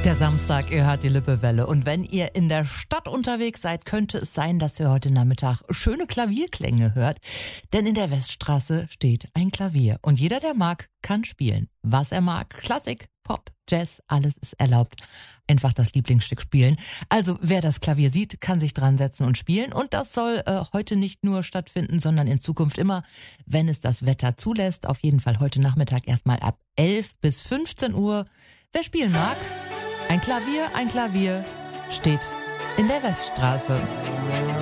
Der Samstag, ihr hört die Lippewelle. Und wenn ihr in der Stadt unterwegs seid, könnte es sein, dass ihr heute Nachmittag schöne Klavierklänge hört. Denn in der Weststraße steht ein Klavier. Und jeder, der mag, kann spielen. Was er mag. Klassik, Pop, Jazz, alles ist erlaubt. Einfach das Lieblingsstück spielen. Also wer das Klavier sieht, kann sich dran setzen und spielen. Und das soll heute nicht nur stattfinden, sondern in Zukunft immer, wenn es das Wetter zulässt. Auf jeden Fall heute Nachmittag erstmal ab 11 bis 15 Uhr. Wer spielen mag, ein Klavier steht in der Weststraße.